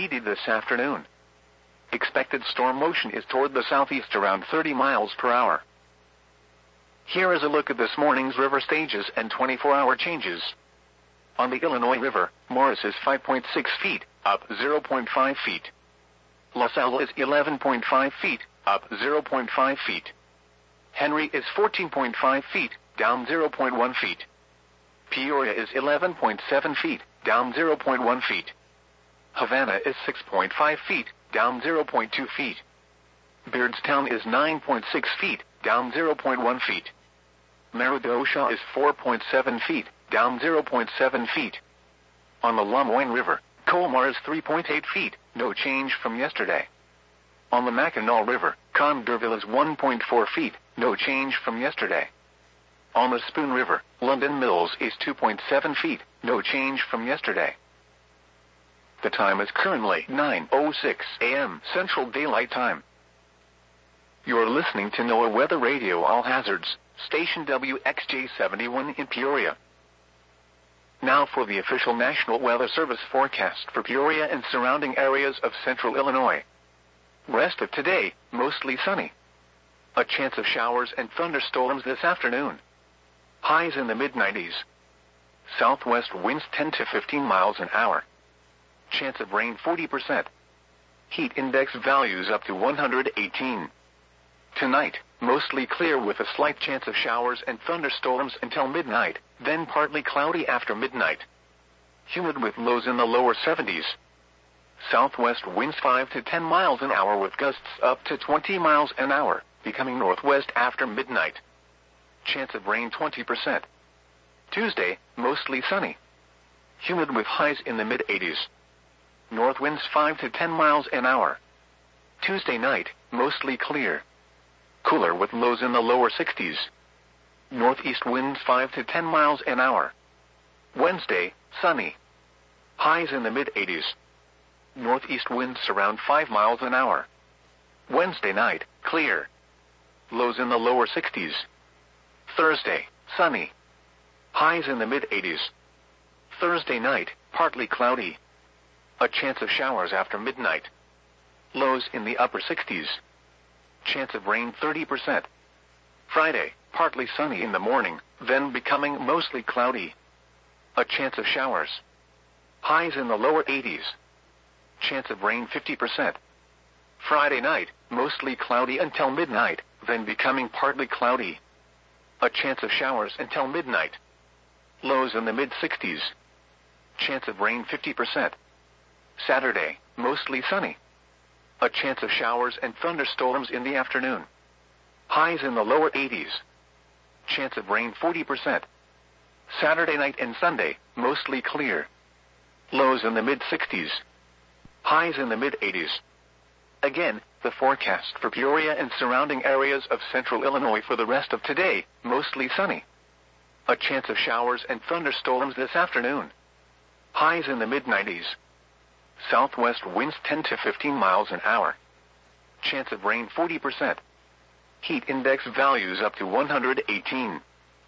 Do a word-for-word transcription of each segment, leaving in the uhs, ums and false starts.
needed this afternoon. Expected storm motion is toward the southeast around thirty miles per hour. Here is a look at this morning's river stages and twenty-four hour changes. On the Illinois River, Morris is five point six feet, up zero point five feet. LaSalle is eleven point five feet, up zero point five feet. Henry is fourteen point five feet, down zero point one feet. Peoria is eleven point seven feet, down zero point one feet. Havana is six point five feet, down zero point two feet. Beardstown is nine point six feet, down zero point one feet. Meridosha is four point seven feet, down zero point seven feet. On the Lemoyne River, Colmar is three point eight feet, no change from yesterday. On the Mackinac River, Condorville is one point four feet, no change from yesterday. On the Spoon River, London Mills is two point seven feet, no change from yesterday. The time is currently nine oh six a m Central Daylight Time. You're listening to NOAA Weather Radio All Hazards, station W X J seventy-one in Peoria. Now for the official National Weather Service forecast for Peoria and surrounding areas of central Illinois. Rest of today, mostly sunny. A chance of showers and thunderstorms this afternoon. Highs in the mid nineties. Southwest winds ten to fifteen miles an hour. Chance of rain forty percent. Heat index values up to one hundred eighteen. Tonight, mostly clear with a slight chance of showers and thunderstorms until midnight, then partly cloudy after midnight. Humid with lows in the lower seventies. Southwest winds five to ten miles an hour with gusts up to twenty miles an hour, becoming northwest after midnight. Chance of rain twenty percent. Tuesday, mostly sunny. Humid with highs in the mid eighties. North winds five to ten miles an hour. Tuesday night, mostly clear. Cooler with lows in the lower sixties. Northeast winds five to ten miles an hour. Wednesday, sunny. Highs in the mid eighties. Northeast winds around five miles an hour. Wednesday night, clear. Lows in the lower sixties. Thursday, sunny. Highs in the mid eighties. Thursday night, partly cloudy. A chance of showers after midnight. Lows in the upper sixties. Chance of rain thirty percent. Friday, partly sunny in the morning, then becoming mostly cloudy. A chance of showers. Highs in the lower eighties. Chance of rain fifty percent. Friday night, mostly cloudy until midnight, then becoming partly cloudy. A chance of showers until midnight. Lows in the mid sixties. Chance of rain fifty percent. Saturday, mostly sunny. A chance of showers and thunderstorms in the afternoon. Highs in the lower eighties. Chance of rain forty percent. Saturday night and Sunday, mostly clear. Lows in the mid sixties. Highs in the mid eighties. Again, the forecast for Peoria and surrounding areas of central Illinois for the rest of today, mostly sunny. A chance of showers and thunderstorms this afternoon. Highs in the mid nineties. Southwest winds ten to fifteen miles an hour. Chance of rain forty percent. Heat index values up to one hundred eighteen.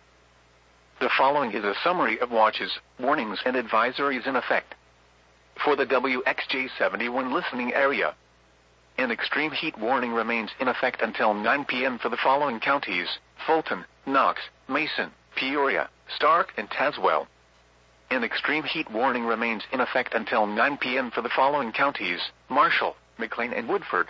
The following is a summary of watches, warnings and advisories in effect. For the W X J seventy-one listening area, an extreme heat warning remains in effect until nine p m for the following counties: Fulton, Knox, Mason, Peoria, Stark and Tazewell. An extreme heat warning remains in effect until nine p m for the following counties: Marshall, McLean and Woodford.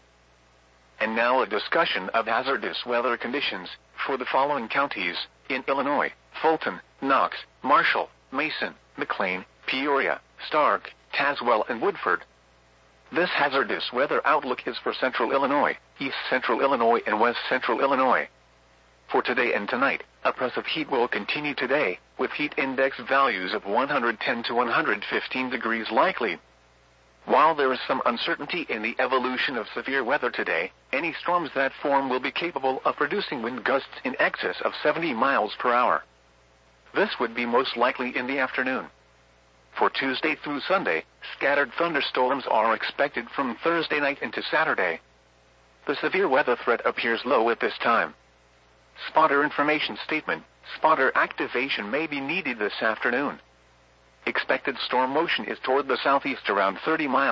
And now a discussion of hazardous weather conditions for the following counties in Illinois: Fulton, Knox, Marshall, Mason, McLean, Peoria, Stark, Tazewell and Woodford. This hazardous weather outlook is for central Illinois, east central Illinois and west central Illinois. For today and tonight, oppressive heat will continue today, with heat index values of one hundred ten to one hundred fifteen degrees likely. While there is some uncertainty in the evolution of severe weather today, any storms that form will be capable of producing wind gusts in excess of seventy miles per hour. This would be most likely in the afternoon. For Tuesday through Sunday, scattered thunderstorms are expected from Thursday night into Saturday. The severe weather threat appears low at this time. Spotter information statement: spotter activation may be needed this afternoon. Expected storm motion is toward the southeast around thirty miles.